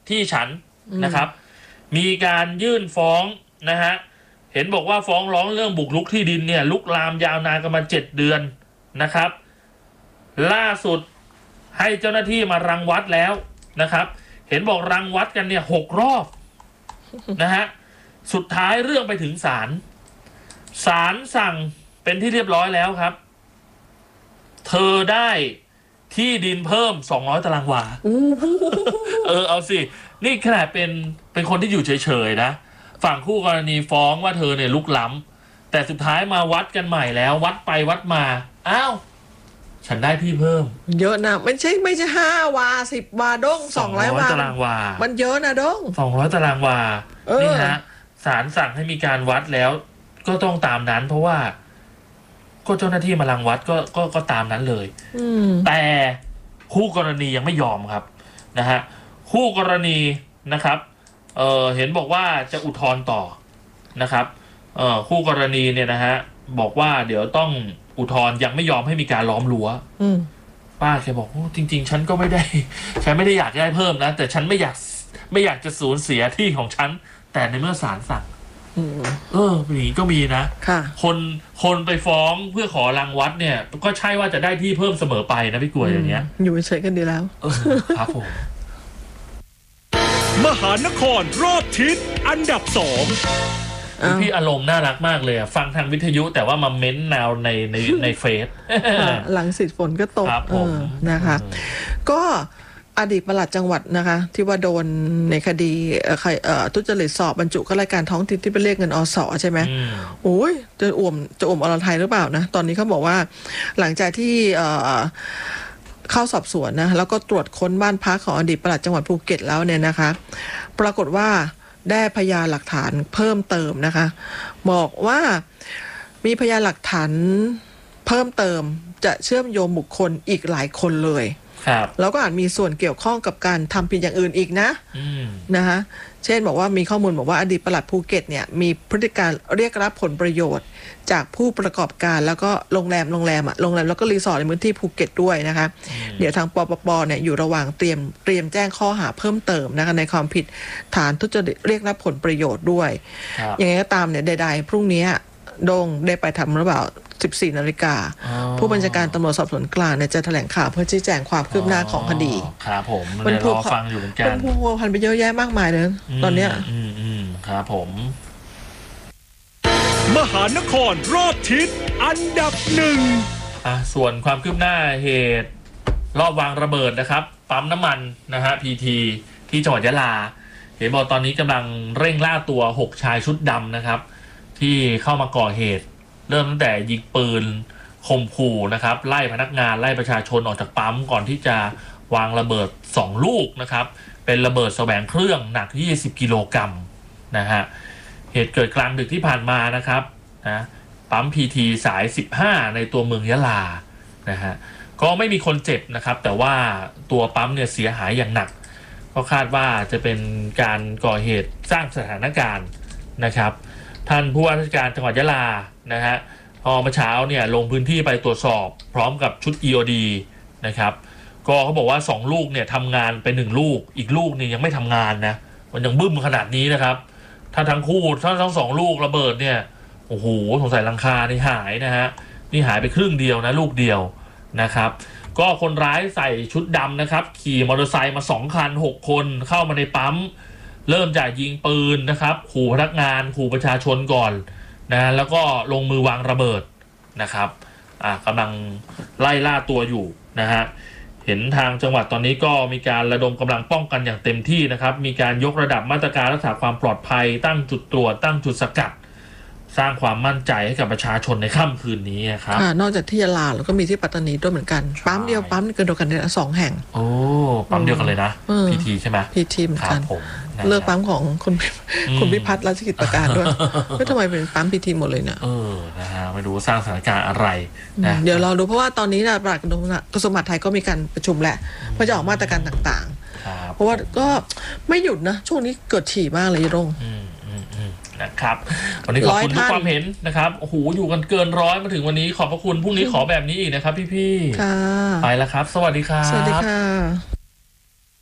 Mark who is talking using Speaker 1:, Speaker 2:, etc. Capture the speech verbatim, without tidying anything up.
Speaker 1: ที่ฉันนะครับมีการยื่นฟ้องนะฮะเห็นบอกว่าฟ้องร้องเรื่องบุกรุกที่ดินเนี่ยลุกลามยาวนานกันมาเจ็ดเดือนนะครับล่าสุดให้เจ้าหน้าที่มารังวัดแล้วนะครับเห็นบอกรังวัดกันเนี่ยหกรอบนะฮะสุดท้ายเรื่องไปถึงศาลศาลสั่งเป็นที่เรียบร้อยแล้วครับเธอได้ที่ดินเพิ่มสองร้อยตารางวาเออเอาสินี่ขนาดเป็นเป็นคนที่อยู่เฉยๆนะฝั่งคู่กรณีฟ้องว่าเธอเนี่ยลุกล้ำแต่สุดท้ายมาวัดกันใหม่แล้ววัดไปวัดมาอ้าวฉันได้ที่เพิ่ม
Speaker 2: เยอะนะไม่ใช่ไม่ใช่ห้าวาสิบวาด้งสองร้อยวา
Speaker 1: ตารางวา
Speaker 2: มันเยอะนะด้ง
Speaker 1: สองร้อยตารางวานี่ฮะศาลสั่งให้มีการวัดแล้วก็ต้องตามนั้นเพราะว่าก็เจ้าหน้าที่มารังวัดก็ก็ก็ตามนั้นเลยแต่คู่กรณียังไม่ยอมครับนะฮะคู่กรณีนะครับเออเห็นบอกว่าจะอุทธรณ์ต่อนะครับเออคู่กรณีเนี่ยนะฮะบอกว่าเดี๋ยวต้องอุทธรณ์ยังไม่ยอมให้มีการล้อมรั้วป้าแกบอกจริงๆฉันก็ไม่ได้ฉันไม่ได้อยากได้เพิ่มนะแต่ฉันไม่อยากไม่อยากจะสูญเสียที่ของฉันแต่ในเมื่อศาลสั่งเอออย่างนี้ก็มีนะคนคนไปฟ้องเพื่อขอรังวัดเนี่ยก็ใช่ว่าจะได้ที่เพิ่มเสมอไปนะพี่กล้วยอย่างเงี้ย
Speaker 2: อยู่เฉยกันดีแล้ว
Speaker 1: ครับผม
Speaker 3: มหานครรอบทิศอันดับสอง
Speaker 1: พี่อารมณ์น่ารักมากเลยอ่ะฟังทางวิทยุแต่ว่ามาเม้นแนวในในในเฟซ
Speaker 2: หลังสิทธิ์ฝนก็ตกนะคะก็อดีตปลัดจังหวัดนะคะที่ว่าโดนในคดีทุจริตสอบบรรจุข้าราชการท้องถิ่นที่ไปเรียกเงินอสใช่ไหมโอ้ยจะอ่วมจะอ่วมอรไทยหรือเปล่านะตอนนี้เขาบอกว่าหลังจากที่เข้าสอบสวนนะแล้วก็ตรวจค้นบ้านพักของอดีตปลัดจังหวัดภูเก็ตแล้วเนี่ยนะคะปรากฏว่าได้พยานหลักฐานเพิ่มเติมนะคะบอกว่ามีพยานหลักฐานเพิ่มเติมจะเชื่อมโยงบุคคลอีกหลายคนเลยแล้วก็อาจมีส่วนเกี่ยวข้องกับการทำผิดอย่างอื่นอีกนะนะคะเช่นบอกว่ามีข้อมูลบอกว่าอดีตปลัดภูเก็ตเนี่ยมีพฤติการเรียกรับผลประโยชน์จากผู้ประกอบการแล้วก็โรงแรมโรงแรมอะโรงแรมแล้วก็รีสอร์ทในพื้นที่ภูเก็ตด้วยนะคะเดี๋ยวทางปปปเนี่ยอยู่ระหว่างเตรียมเตรียมแจ้งข้อหาเพิ่มเติมนะคะในความผิดฐานทุจริตเรียกรับผลประโยชน์ด้วยยังไงก็ตามเนี่ยใดๆพรุ่งนี้โด่งได้ไปทำหรือเปล่าสิบสี่นาฬิกาผู้บัญชาการตำรวจสอบสวนกลางเนี่ยจะแถลงข่าวเพื่อชี้แจงความคืบหน้าของคดี
Speaker 1: ครับผมมันรอฟังอยู่เหมือนกัน
Speaker 2: มันพัวพันไปเยอะแยะมากมายเลยตอนเนี้ย
Speaker 1: ครับผม
Speaker 3: มหานครรอบทิศอันดับหนึ่ง
Speaker 1: อ่ะส่วนความคืบหน้าเหตุรอบวางระเบิดนะครับปั๊มน้ำมันนะฮะพีทีที่จังหวัดยะลาเห็นบอกตอนนี้กำลังเร่งล่าตัวหกชายชุดดำนะครับที่เข้ามาก่อเหตุเริ่มตั้งแต่ยิงปืนข่มขู่นะครับไล่พนักงานไล่ประชาชนออกจากปั๊มก่อนที่จะวางระเบิดสองลูกนะครับเป็นระเบิดแสวงเครื่องหนักยี่สิบกิโลกรัมนะฮะเหตุเกิดกลางดึกที่ผ่านมานะครับนะปั๊ม พี ที สายสิบห้าในตัวเมืองยะลานะฮะก็ไม่มีคนเจ็บนะครับแต่ว่าตัวปั๊มเนี่ยเสียหายอย่างหนักก็คาดว่าจะเป็นการก่อเหตุสร้างสถานการณ์นะครับท่านผู้ว่าราชการจังหวัดยะลานะฮะพอเมื่อเช้าเนี่ยลงพื้นที่ไปตรวจสอบพร้อมกับชุด อี โอ ดี นะครับก็เขาบอกว่าสองลูกเนี่ยทำงานไปหนึ่งลูกอีกลูกนี่ยังไม่ทำงานนะมันยังบึ้มขนาดนี้นะครับถ้าทั้งคู่ถ้าทั้งสองลูกระเบิดเนี่ยโอ้โหสงสัยหลังคานี่หายนะฮะนี่หายไปครึ่งเดียวนะลูกเดียวนะครับก็คนร้ายใส่ชุดดำนะครับขี่มอเตอร์ไซค์มาสองคันหกคนเข้ามาในปั๊มเริ่มจากยิงปืนนะครับขู่พนักงานขู่ประชาชนก่อนนะแล้วก็ลงมือวางระเบิดนะครับอ่ากำลังไล่ล่าตัวอยู่นะฮะเห็นทางจังหวัดตอนนี้ก็มีการระดมกำลังป้องกันอย่างเต็มที่นะครับมีการยกระดับมาตรการรักษาความปลอดภัยตั้งจุดตรวจตั้งจุดสกัดสร้างความมั่นใจให้กับประชาชนในค่ำคืนนี้ครับ
Speaker 2: นอกจากที่ยะลาแล้วก็มีที่ปัตตานีด้วยเหมือนกันปั๊มเดียวปั๊มกันเดียวกันเนี่ยสองแห่ง
Speaker 1: โอ้ปั๊มเดียวกันเลยนะพีทีใช่ไหม
Speaker 2: พีทีเหมือนกันเลิกปั๊มของคุณคุณพิพัฒน์ราชกิจประการด้วยไม่ทำไมเป็นปั๊มพีทีหมดเลยเนี่ย
Speaker 1: เออนะฮะไม่รู้สร้างสถานการณ์อะไร
Speaker 2: นะเดี๋ยวเราดูเพราะว่าตอนนี้นะปลัดกระทรวงมหาดไทยก็มีการประชุมแหละเพื่อจะออกมาตรการต่างๆเพราะว่าก็ไม่หยุดนะช่วงนี้เกิดถี่มากเลยยง
Speaker 1: นะครับวันนี้ขอบคุณทุกความเห็นนะครับโอ้โหอยู่กันเกินร้อยมาถึงวันนี้ขอบพระคุณพรุ่งนี้ขอแบบนี้อีกนะครับพี่ๆไปแล้วครับสวัสดีครับ
Speaker 2: สวัสดีค่ะ